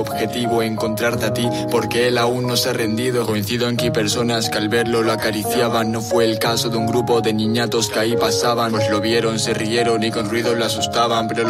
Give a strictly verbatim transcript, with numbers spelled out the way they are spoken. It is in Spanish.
Objetivo encontrarte a ti, porque él aún no se ha rendido. Coincido en que hay personas que al verlo lo acariciaban. No fue el caso de un grupo de niñatos que ahí pasaban, pues lo vieron, se rieron y con ruido lo asustaban, pero lo